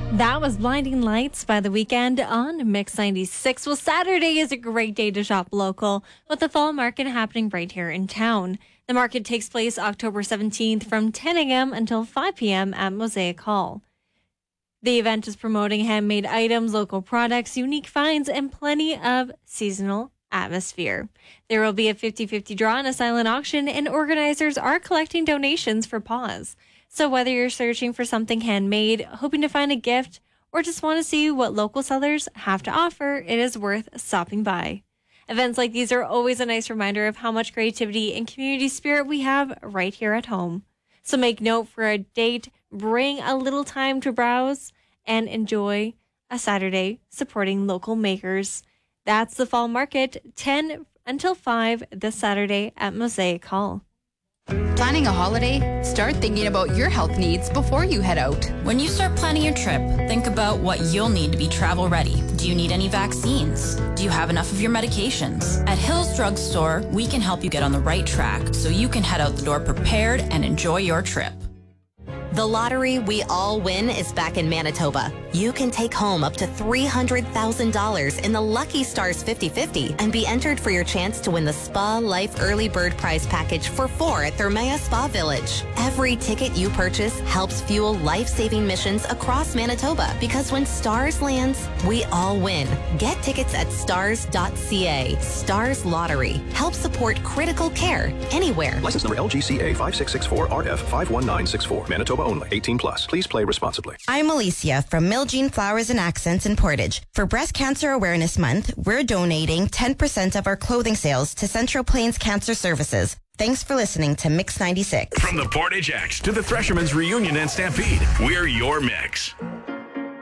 That was Blinding Lights by The Weeknd on Mix 96. Well, Saturday is a great day to shop local with the fall market happening right here in town. The market takes place October 17th from 10 a.m. until 5 p.m. at Mosaic Hall. The event is promoting handmade items, local products, unique finds, and plenty of seasonal atmosphere. There will be a 50-50 draw and a silent auction, and organizers are collecting donations for Paws. So whether you're searching for something handmade, hoping to find a gift, or just want to see what local sellers have to offer, it is worth stopping by. Events like these are always a nice reminder of how much creativity and community spirit we have right here at home. So make note for a date, bring a little time to browse, and enjoy a Saturday supporting local makers. That's the Fall Market, 10 until 5 this Saturday at Mosaic Hall. Planning a holiday? Start thinking about your health needs before you head out. When you start planning your trip, think about what you'll need to be travel ready. Do you need any vaccines? Do you have enough of your medications? At Hills Drug Store, we can help you get on the right track so you can head out the door prepared and enjoy your trip. The lottery we all win is back in Manitoba. You can take home up to $300,000 in the Lucky Stars 50/50 and be entered for your chance to win the Spa Life Early Bird Prize Package for 4 at Thermea Spa Village. Every ticket you purchase helps fuel life-saving missions across Manitoba, because when Stars lands, we all win. Get tickets at stars.ca. Stars Lottery. Help support critical care anywhere. License number LGCA 5664RF 51964. Manitoba only. 18 plus. Please play responsibly. I'm Alicia from Miljean Flowers and Accents in Portage. For Breast Cancer Awareness Month, we're donating 10% of our clothing sales to Central Plains Cancer Services. Thanks for listening to Mix 96. From the Portage X to the Threshermen's Reunion and Stampede, we're your mix.